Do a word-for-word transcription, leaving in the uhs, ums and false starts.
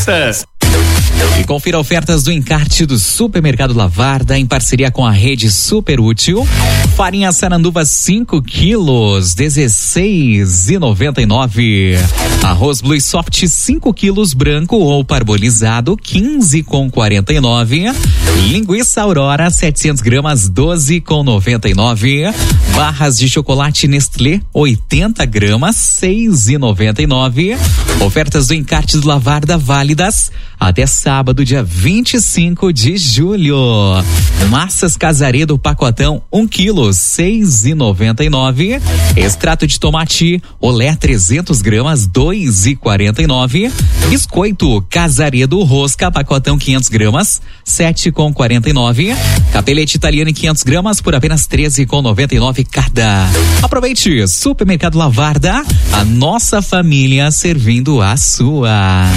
Ofertas. E confira ofertas do encarte do Supermercado Lavarda em parceria com a rede Super Útil. Farinha Saranduva cinco quilos, dezesseis e noventa e nove. Arroz Blue Soft cinco quilos branco ou parbolizado, quinze com quarenta e nove. Linguiça Aurora setecentos gramas, doze com noventa e nove. Barras de chocolate Nestlé oitenta gramas, seis e noventa e nove. Ofertas do encarte do Lavarda válidas até sábado, dia vinte e cinco de julho. Massas Casaredo pacotão um quilo, seis e noventa e nove. Extrato de tomate Olé trezentos gramas, dois e quarenta e nove. Biscoito Casaredo rosca pacotão quinhentos gramas, sete com quarenta e nove. Capelete italiano quinhentos gramas por apenas treze com noventa e nove cada. Aproveite, Supermercado Lavarda, a nossa família servindo a sua.